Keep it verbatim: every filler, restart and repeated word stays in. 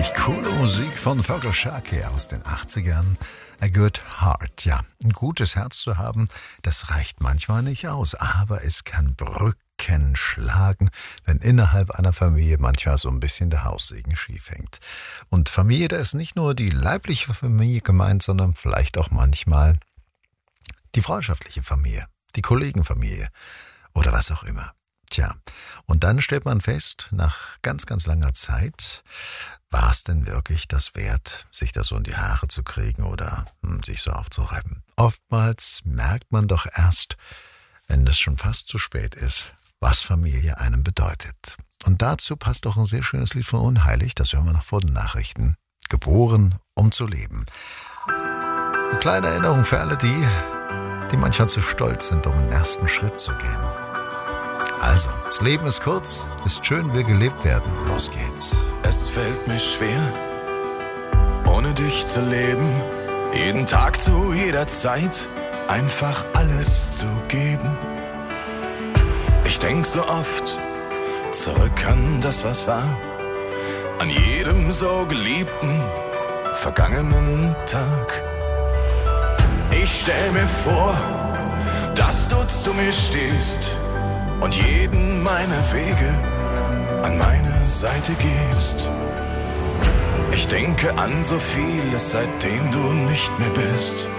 Richtig coole Musik von Vogel Sharkey aus den achtzigern. A good heart, ja. Ein gutes Herz zu haben, das reicht manchmal nicht aus, aber es kann Brücken schlagen, wenn innerhalb einer Familie manchmal so ein bisschen der Haussegen schief hängt. Und Familie, da ist nicht nur die leibliche Familie gemeint, sondern vielleicht auch manchmal die freundschaftliche Familie, die Kollegenfamilie oder was auch immer. Tja, und dann stellt man fest, nach ganz, ganz langer Zeit, war es denn wirklich das wert, sich das so in die Haare zu kriegen oder hm, sich so aufzureiben? Oftmals merkt man doch erst, wenn es schon fast zu spät ist, was Familie einem bedeutet. Und dazu passt auch ein sehr schönes Lied von Unheilig, das hören wir noch vor den Nachrichten. Geboren, um zu leben. Eine kleine Erinnerung für alle die, die manchmal zu stolz sind, um den ersten Schritt zu gehen. Also, das Leben ist kurz, ist schön, will gelebt werden. Los geht's. Es fällt mir schwer, ohne dich zu leben, jeden Tag zu jeder Zeit einfach alles zu geben. Ich denk so oft zurück an das, was war, an jedem so geliebten, vergangenen Tag. Ich stell mir vor, dass du zu mir stehst und jeden meiner Wege an meine Seite gehst. Ich denke an so vieles, seitdem du nicht mehr bist.